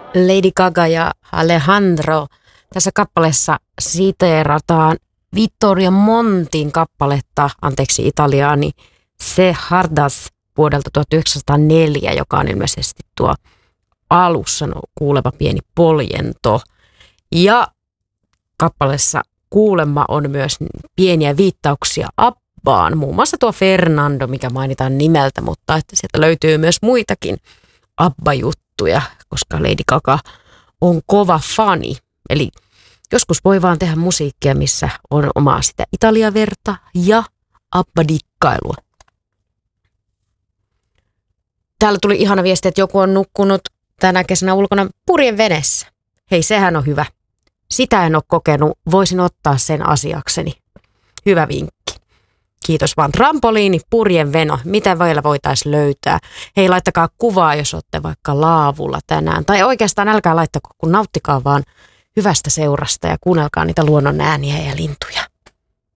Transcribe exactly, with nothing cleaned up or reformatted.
Lady Gaga ja Alejandro. Tässä kappaleessa siteerataan Vittorio Montin kappaletta, anteeksi italiaani, Se Hardas vuodelta tuhatyhdeksänsataaneljä, joka on ilmeisesti tuo alussa no, kuuleva pieni poljento. Ja kappaleessa kuulemma on myös pieniä viittauksia Abbaan, muun muassa tuo Fernando, mikä mainitaan nimeltä, mutta että sieltä löytyy myös muitakin Abba-juttuja, koska Lady Gaga on kova fani. Eli joskus voi vaan tehdä musiikkia, missä on omaa sitä italiaverta ja Abba-dikkailua. Täällä tuli ihana viesti, että joku on nukkunut tänä kesänä ulkona purjevedessä. Hei, sehän on hyvä. Sitä en ole kokenut. Voisin ottaa sen asiakseni. Hyvä vinkki. Kiitos vaan. Trampoliini, purjeveno. Mitä vielä voitaisiin löytää? Hei, laittakaa kuvaa, jos olette vaikka laavulla tänään. Tai oikeastaan älkää laittako, kun nauttikaa vaan hyvästä seurasta ja kuunnelkaa niitä luonnon ääniä ja lintuja.